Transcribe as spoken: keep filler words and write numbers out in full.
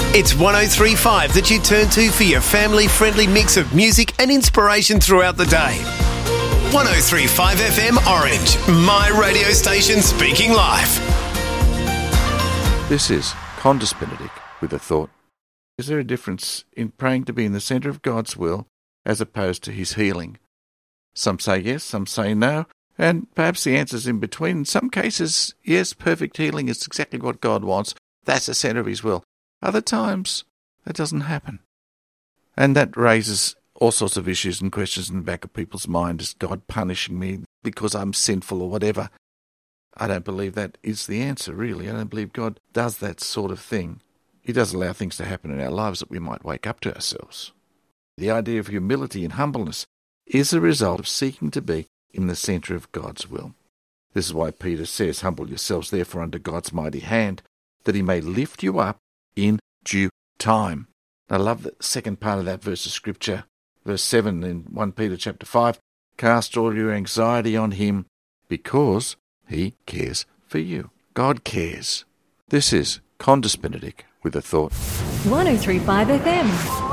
It's one oh three point five that you turn to for your family-friendly mix of music and inspiration throughout the day. one oh three point five F M Orange, my radio station speaking life. This is Condis Benedict with a thought. Is there a difference in praying to be in the centre of God's will as opposed to his healing? Some say yes, some say no, and perhaps the answer's in between. In some cases, yes, perfect healing is exactly what God wants. That's the centre of his will. Other times, that doesn't happen. And that raises all sorts of issues and questions in the back of people's mind. Is God punishing me because I'm sinful or whatever? I don't believe that is the answer, really. I don't believe God does that sort of thing. He does allow things to happen in our lives that we might wake up to ourselves. The idea of humility and humbleness is a result of seeking to be in the centre of God's will. This is why Peter says, "Humble yourselves therefore under God's mighty hand, that he may lift you up in due time." I love the second part of that verse of Scripture, verse seven in First Peter chapter five, "Cast all your anxiety on him, because he cares for you." God cares. This is Condis Benedict with a thought. one oh three point five F M.